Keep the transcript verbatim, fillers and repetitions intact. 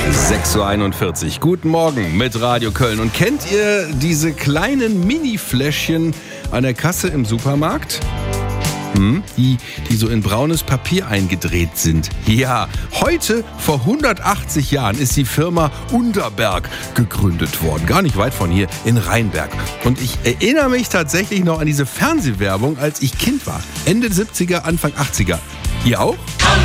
sechs Uhr einundvierzig. Guten Morgen mit Radio Köln. Und kennt ihr diese kleinen Mini-Fläschchen an der Kasse im Supermarkt? Hm, die, die so in braunes Papier eingedreht sind. Ja, heute vor hundertachtzig Jahren ist die Firma Unterberg gegründet worden. Gar nicht weit von hier in Rheinberg. Und ich erinnere mich tatsächlich noch an diese Fernsehwerbung, als ich Kind war. Ende siebziger, Anfang achtziger. Ihr auch?